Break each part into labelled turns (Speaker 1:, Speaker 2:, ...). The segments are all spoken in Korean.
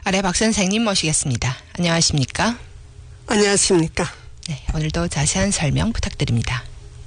Speaker 1: 아래 박 선생님 모시겠습니다. 안녕하십니까?
Speaker 2: 안녕하십니까?
Speaker 1: 네, 오늘도 자세한 설명 부탁드립니다.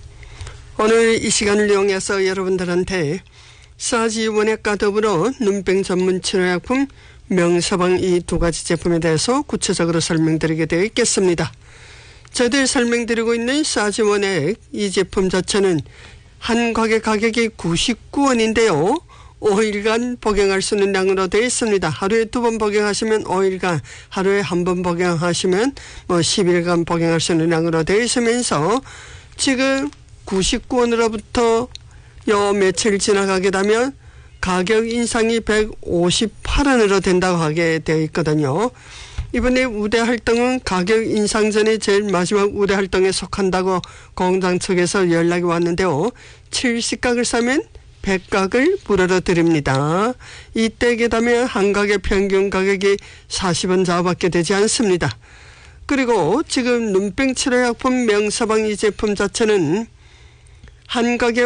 Speaker 2: 오늘 이 시간을 이용해서 여러분들한테 싸지 원액과 더불어 눈병 전문 치료약품 명서방 이 두 가지 제품에 대해서 구체적으로 설명드리게 되어 있겠습니다. 저희들 설명드리고 있는 싸지 원액 이 제품 자체는 한 곽의 가격이 99원인데요. 5일간 복용할 수 있는 양으로 되어 있습니다. 하루에 2번 복용하시면 5일간, 하루에 1번 복용하시면 10일간 복용할 수 있는 양으로 되어 있으면서 지금 99원으로부터 요 며칠 지나가게 되면 가격 인상이 158원으로 된다고 하게 되어 있거든요. 이번에 우대 활동은 가격 인상 전에 제일 마지막 우대 활동에 속한다고 공장 측에서 연락이 왔는데요. 70각을 사면 100각을 무료로 드립니다. 이때 게다면 한 각의 평균 가격이 40원 좌우밖에 되지 않습니다. 그리고 지금 눈병 치료약품 명서방 이 제품 자체는 한 각에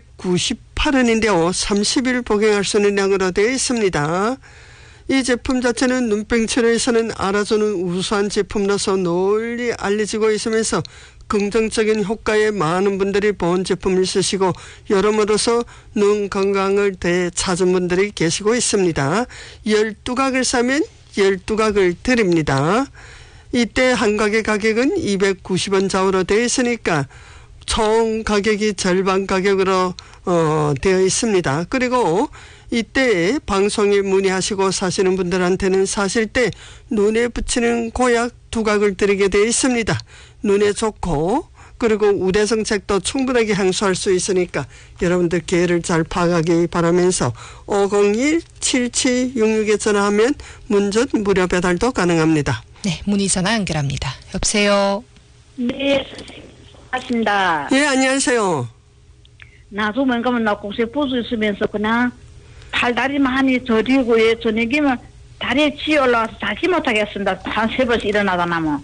Speaker 2: 598원인데요. 30일 복용할 수 있는 양으로 되어 있습니다. 이 제품 자체는 눈병 치료에서는 알아주는 우수한 제품으로서 널리 알려지고 있으면서 긍정적인 효과에 많은 분들이 본 제품을 쓰시고 여러모로서 눈 건강을 되찾은 분들이 계시고 있습니다. 12각을 사면 12각을 드립니다. 이때 한 각의 가격은 290원 좌우로 되어 있으니까 총 가격이 절반 가격으로 되어 있습니다. 그리고 이때 방송에 문의하시고 사시는 분들한테는 사실 때 눈에 붙이는 고약 2각을 드리게 되어 있습니다. 눈에 좋고 그리고 우대성책도 충분하게 향수할 수 있으니까 여러분들 기회를 잘 파악하기 바라면서 501-7766에 전화하면 문전 무료 배달도 가능합니다.
Speaker 1: 네, 문의 전화 연결합니다. 여보세요?
Speaker 3: 네, 반갑습니다.
Speaker 2: 예, 안녕하세요.
Speaker 3: 나도 뭔가 나 공세 부수 있으면서 그냥 팔다리만 하니 저리고 저녁이면 다리에 치 올라와서 자지 못하겠습니다. 한 3번씩 일어나다 나면.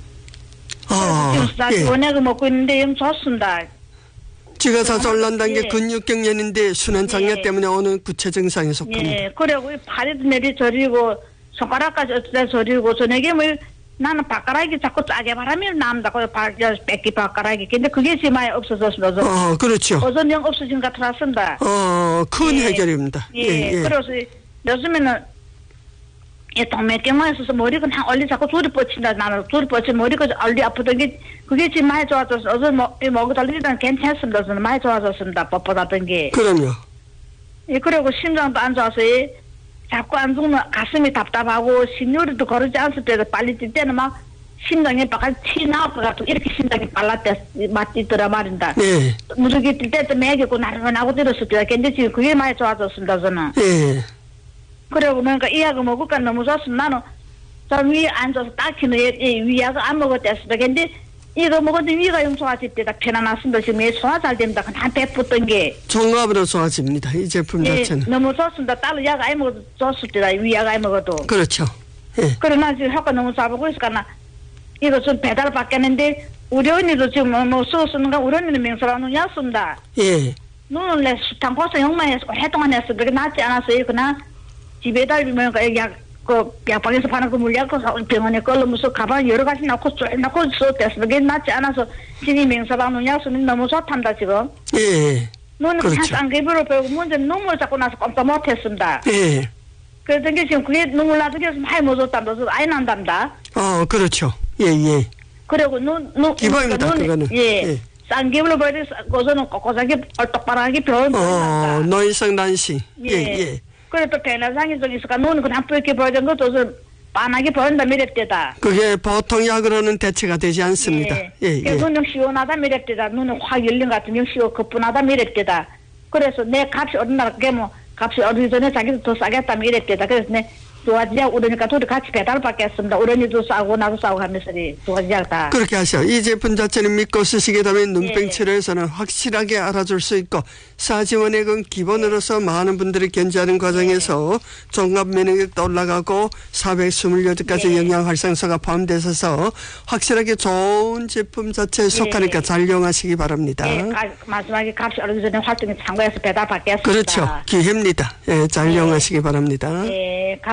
Speaker 3: 지금 다시 원액을 먹고 있는데 영 좋습니다.
Speaker 2: 쥐가 자주 올라온다는 게 근육경련인데 순환 장애 때문에 오는 구체 증상에 속합니다.
Speaker 3: 예, 그리고 팔에도 내리 저리고 손가락까지 어쩌다 저리고 저녁에 나는 발가락이 자꾸 짜게 바람이 남다고 뺏기 발가락이. 근데 그게 지금 많이 없어졌습니다.
Speaker 2: 그렇죠.
Speaker 3: 어전 영 없어진 것 같았습니다.
Speaker 2: 큰 해결입니다.
Speaker 3: 그래서 요즘에는 동맥경화에 있어서 머리가 한 얼리 자꾸 둘이 뻗친다. 나는 둘이 뻗친 머리가 얼리 아프던 게 그게 지금 많이 좋아졌어. 어제 먹고 달리던 괜찮습니다. 저는 많이 좋아졌습니다. 뻣뻣하던 게.
Speaker 2: 그럼요.
Speaker 3: 예, 그리고 심장도 안 좋아서 자꾸 안 죽으면 가슴이 답답하고 심혈이도 거르지 않을 때도 빨리 뛸 때는 막 심장이 바깥 티 나올 것 같고 이렇게 심장이 맞뛰더라 말인다.
Speaker 2: 예.
Speaker 3: 무조건 뛸 때도 매기고 나르나고 뛰었을 때가 근데 지금 그게 많이 좋아졌습니다. 저는.
Speaker 2: 예.
Speaker 3: 그리고 그러니까 이 약을 먹을까 너무 좋았으면 나는 저 위에 앉아서 딱히는 위약을 안 먹었댔습니다. 근데 이거 먹었더니 위가 영 좋아질 때가 편안했습니다. 지금 소화 잘 됩니다. 한 100 붙던 게.
Speaker 2: 종합으로 좋아집니다. 이 제품 자체는.
Speaker 3: 너무 좋습니다. 다른 약 안 먹어도 좋을 때다. 위약 안 먹어도.
Speaker 2: 그렇죠. 예.
Speaker 3: 그래 나 지금 효과 너무 잘 보고 있으니까 나 이거 좀 배달 받겠는데 우리 언니도 지금 쓰는가 우리 언니는 명서방 눈이 왔습니다.
Speaker 2: 예.
Speaker 3: 눈을 내 수탕 고소 영만 해서 오랫동안 했어. 그게 낫지 않았어요. 그나 집에 달리면 약방에서 파는 그 물약 병원에 걸러면서 가방 여러 가지 넣고 썼댔어. 그게 낫지 않아서 지금 명서방 눈이 왔으면 너무 좋답니다 지금.
Speaker 2: 예.
Speaker 3: 눈은
Speaker 2: 그렇죠.
Speaker 3: 그냥 쌍개비로 배우고 문제 눈물 잡고 나서 꼼짝 못했습니다.
Speaker 2: 예.
Speaker 3: 그랬던 게 지금 그게 눈물 나도 계속 많이 묻었답니다. 아이 난답니다.
Speaker 2: 그렇죠. 예.
Speaker 3: 그리고
Speaker 2: 기본입니다. 그거는.
Speaker 3: 예. 쌍개비로 배우고 고소는 꼿꼿하게 똑바르게 배운답니다.
Speaker 2: 노인성 난시. 예.
Speaker 3: 그래 또 배나상이 좀 있으니까 눈은 그냥 붉게 보이던 것도 좀 빤하게 보인다 미랬대다.
Speaker 2: 그게 보통 약으로는 대체가 되지 않습니다. 예.
Speaker 3: 눈은 시원하다 미랬대다. 눈은 확 열린 것 같으면 거뿐하다 미랬대다. 그래서 내 값이 어린다 그게 값이 어리기 전에 자기도 더 싸겠다 미랬대다. 그래서 내 두 가지 약 우러니까 둘이 같이 배달 받겠습니다. 우러니도 싸고 나도 싸고 하면서 두 가지 약 다.
Speaker 2: 그렇게 하셔. 이 제품 자체는 믿고 쓰시게 되면 눈병 치료에서는 확실하게 알아줄 수 있고 사지원액은 기본으로서 많은 분들이 견지하는 과정에서 종합 면역력도 올라가고 428가지 영양 활성소가 포함되어서 확실하게 좋은 제품 자체에 속하니까 잘 이용하시기 바랍니다.
Speaker 3: 마지막에 값이 어리기 전에 활동에 참가해서 배달 받겠습니다.
Speaker 2: 그렇죠. 기회입니다. 잘 이용하시기 바랍니다.